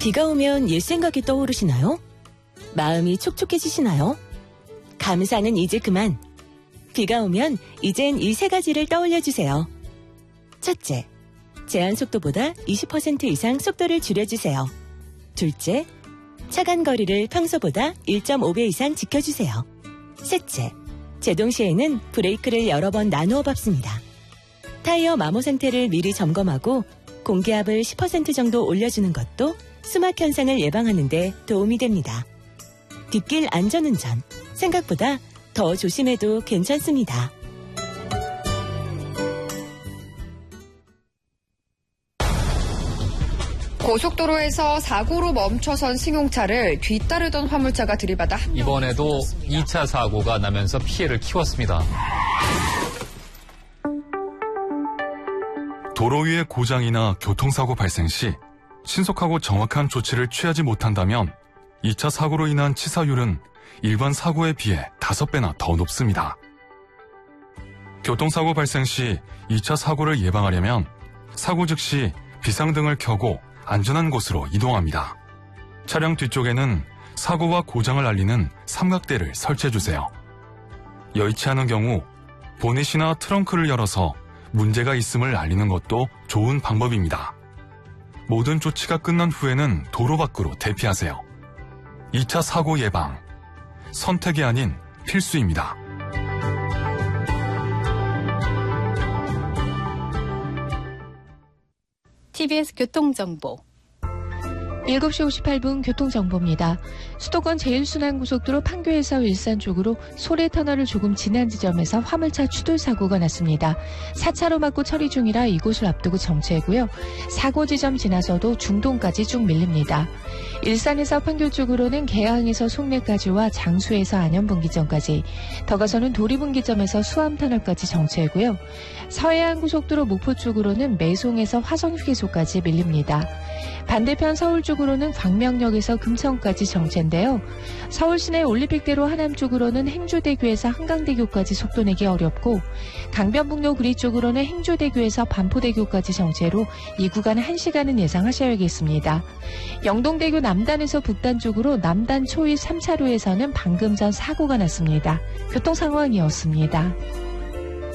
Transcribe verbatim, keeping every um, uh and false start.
비가 오면 옛 생각이 떠오르시나요? 마음이 촉촉해지시나요? 감사는 이제 그만. 비가 오면 이젠 이 세 가지를 떠올려주세요. 첫째, 제한 속도보다 이십 퍼센트 이상 속도를 줄여주세요. 둘째, 차간 거리를 평소보다 일 점 오 배 이상 지켜주세요. 셋째, 제동 시에는 브레이크를 여러 번 나누어 밟습니다. 타이어 마모 상태를 미리 점검하고 공기압을 십 퍼센트 정도 올려주는 것도 수막 현상을 예방하는 데 도움이 됩니다. 뒷길 안전운전, 생각보다 더 조심해도 괜찮습니다. 고속도로에서 사고로 멈춰선 승용차를 뒤따르던 화물차가 들이받아 한 이번에도 이 차 사고가 나면서 피해를 키웠습니다. 도로 위의 고장이나 교통사고 발생 시 신속하고 정확한 조치를 취하지 못한다면 이 차 사고로 인한 치사율은 일반 사고에 비해 다섯 배나 더 높습니다. 교통사고 발생 시 이 차 사고를 예방하려면 사고 즉시 비상등을 켜고 안전한 곳으로 이동합니다. 차량 뒤쪽에는 사고와 고장을 알리는 삼각대를 설치해주세요. 여의치 않은 경우 보닛이나 트렁크를 열어서 문제가 있음을 알리는 것도 좋은 방법입니다. 모든 조치가 끝난 후에는 도로 밖으로 대피하세요. 이 차 사고 예방, 선택이 아닌 필수입니다. 티비에스 교통정보 일곱 시 오십팔 분 교통정보입니다. 수도권 제일순환고속도로 판교에서 일산 쪽으로 소래터널을 조금 지난 지점에서 화물차 추돌 사고가 났습니다. 사 차로 막고 처리 중이라 이곳을 앞두고 정체고요. 사고 지점 지나서도 중동까지 쭉 밀립니다. 일산에서 판교 쪽으로는 개항에서 송내까지와 장수에서 안현분기점까지, 더 가서는 도리분기점에서 수암터널까지 정체고요. 서해안고속도로 목포 쪽으로는 매송에서 화성휴게소까지 밀립니다. 반대편 서울 쪽으로는 광명역에서 금천까지 정체인데요. 서울 시내 올림픽대로 하남 쪽으로는 행주대교에서 한강대교까지 속도 내기 어렵고, 강변북로 구리 쪽으로는 행주대교에서 반포대교까지 정체로 이 구간 한 시간은 예상하셔야겠습니다. 영동대교 남단에서 북단 쪽으로 남단 초입 삼 차로에서는 방금 전 사고가 났습니다. 교통 상황이었습니다.